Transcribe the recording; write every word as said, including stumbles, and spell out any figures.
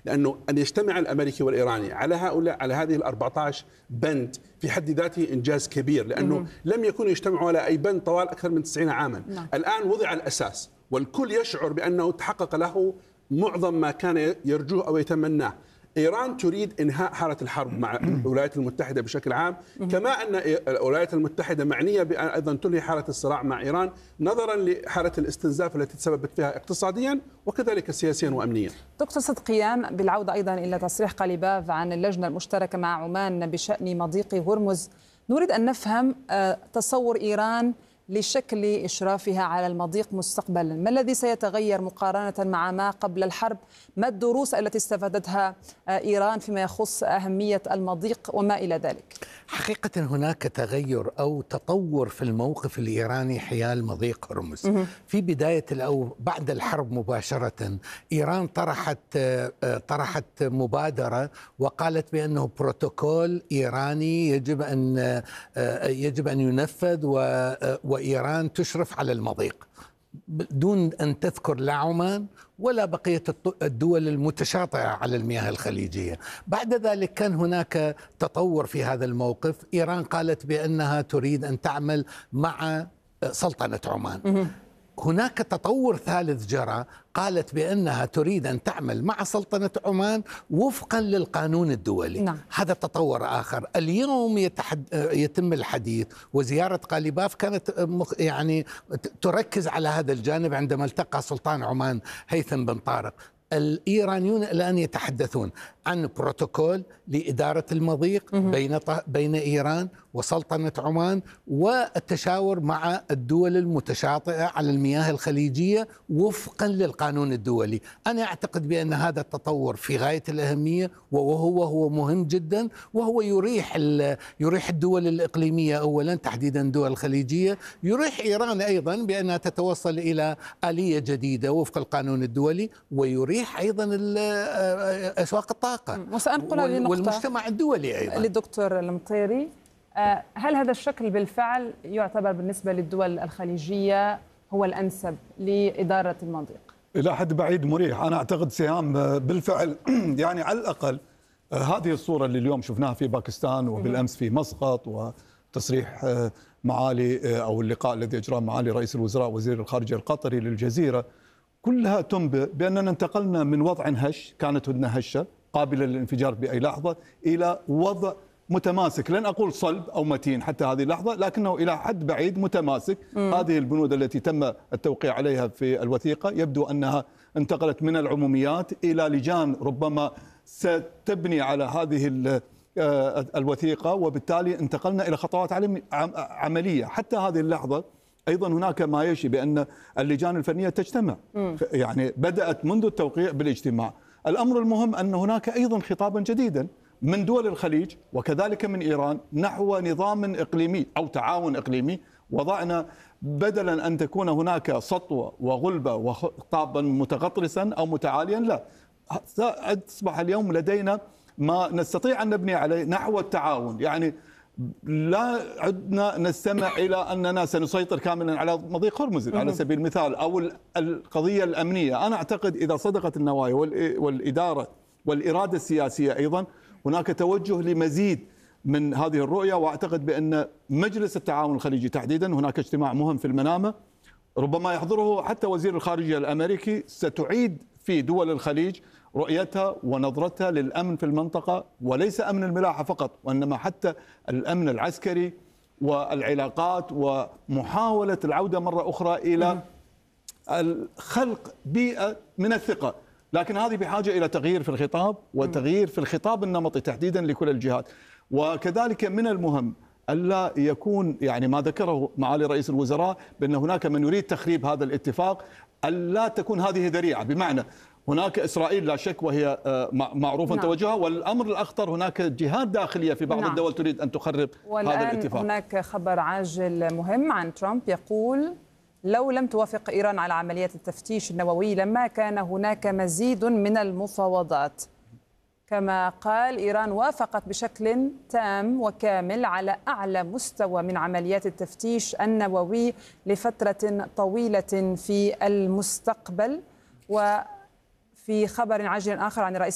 لأنه أن يجتمع الأمريكي والإيراني على هؤلاء على هذه الأربعة عشر بند في حد ذاته إنجاز كبير، لأنه مم. لم يكونوا يجتمعوا على أي بند طوال أكثر من تسعين عاما. نعم. الآن وضع الأساس والكل يشعر بأنه تحقق له معظم ما كان يرجوه أو يتمناه. إيران تريد إنهاء حالة الحرب مع الولايات المتحدة بشكل عام، كما أن الولايات المتحدة معنية بأن أيضا تنهي حالة الصراع مع إيران نظرا لحالة الاستنزاف التي تسببت فيها اقتصاديا وكذلك سياسيا وأمنيا. دكتور صدقيان، بالعودة أيضا إلى تصريح قليباف عن اللجنة المشتركة مع عمان بشأن مضيق هرمز، نريد أن نفهم تصور إيران لشكل إشرافها على المضيق مستقبلا. ما الذي سيتغير مقارنة مع ما قبل الحرب؟ ما الدروس التي استفادتها إيران فيما يخص أهمية المضيق وما إلى ذلك؟ حقيقة هناك تغير أو تطور في الموقف الإيراني حيال مضيق هرمز. في بداية أو بعد الحرب مباشرة إيران طرحت طرحت مبادرة وقالت بأنه بروتوكول إيراني يجب أن يجب أن ينفذ و وإيران تشرف على المضيق دون أن تذكر لا عمان ولا بقية الدول المتشاطئة على المياه الخليجية. بعد ذلك كان هناك تطور في هذا الموقف. إيران قالت بأنها تريد أن تعمل مع سلطنة عمان. هناك تطور ثالث جرى، قالت بأنها تريد أن تعمل مع سلطنة عمان وفقا للقانون الدولي. نعم. هذا تطور آخر. اليوم يتحد... يتم الحديث، وزيارة قليباف كانت يعني تركز على هذا الجانب عندما التقى سلطان عمان هيثم بن طارق. الإيرانيون الآن يتحدثون عن بروتوكول لإدارة المضيق بين بين إيران وسلطنة عمان، والتشاور مع الدول المتشاطئة على المياه الخليجية وفقا للقانون الدولي. أنا أعتقد بأن هذا التطور في غاية الأهمية، وهو هو مهم جدا، وهو يريح يريح الدول الإقليمية أولا، تحديدا الدول الخليجية، يريح إيران أيضا بأنها تتوصل إلى آلية جديدة وفق القانون الدولي، ويريح أيضا أسواق الطاقة وسأنقل والمجتمع الدولي أيضا. للدكتور المطيري، هل هذا الشكل بالفعل يعتبر بالنسبة للدول الخليجية هو الأنسب لإدارة المضيق؟ إلى حد بعيد مريح. أنا أعتقد سهام بالفعل يعني على الأقل هذه الصورة اللي اليوم شفناها في باكستان وبالأمس في مسقط، وتصريح معالي أو اللقاء الذي أجراه معالي رئيس الوزراء وزير الخارجية القطري للجزيرة، كلها تنبئ بأننا انتقلنا من وضع هش كانت هدنة هشة قابلة للانفجار بأي لحظة إلى وضع متماسك، لن أقول صلب أو متين حتى هذه اللحظة، لكنه إلى حد بعيد متماسك. م. هذه البنود التي تم التوقيع عليها في الوثيقة يبدو أنها انتقلت من العموميات إلى لجان ربما ستبني على هذه الوثيقة، وبالتالي انتقلنا إلى خطوات عملية. حتى هذه اللحظة أيضا هناك ما يشي بأن اللجان الفنية تجتمع، م. يعني بدأت منذ التوقيع بالاجتماع. الأمر المهم أن هناك أيضا خطابا جديدا من دول الخليج وكذلك من إيران نحو نظام إقليمي أو تعاون إقليمي. وضعنا بدلا أن تكون هناك سطوة وغلبة وخطابا متغطرسا أو متعاليا، لا، أصبح اليوم لدينا ما نستطيع أن نبني عليه نحو التعاون. يعني لا عدنا نستمع إلى أننا سنسيطر كاملا على مضيق هرمز على سبيل المثال، أو القضية الأمنية. أنا أعتقد إذا صدقت النوايا والإدارة والإرادة السياسية أيضا هناك توجه لمزيد من هذه الرؤية. وأعتقد بأن مجلس التعاون الخليجي تحديدا هناك اجتماع مهم في المنامة ربما يحضره حتى وزير الخارجية الأمريكي، ستعيد في دول الخليج رؤيتها ونظرتها للأمن في المنطقة، وليس أمن الملاحة فقط وإنما حتى الأمن العسكري والعلاقات، ومحاولة العودة مرة أخرى إلى خلق بيئة من الثقة. لكن هذه بحاجة إلى تغيير في الخطاب وتغيير في الخطاب النمطي تحديدا لكل الجهات. وكذلك من المهم ألا يكون يعني ما ذكره معالي رئيس الوزراء بأن هناك من يريد تخريب هذا الاتفاق، ألا تكون هذه ذريعة. بمعنى هناك إسرائيل لا شك وهي معروفة نعم. توجهها، والأمر الأخطر هناك جهات داخلية في بعض نعم. الدول تريد أن تخرب هذا الاتفاق. هناك خبر عاجل مهم عن ترامب يقول: لو لم توافق إيران على عملية التفتيش النووي لما كان هناك مزيد من المفاوضات. كما قال، إيران وافقت بشكل تام وكامل على أعلى مستوى من عمليات التفتيش النووي لفترة طويلة في المستقبل. وفي خبر عاجل آخر عن رئيس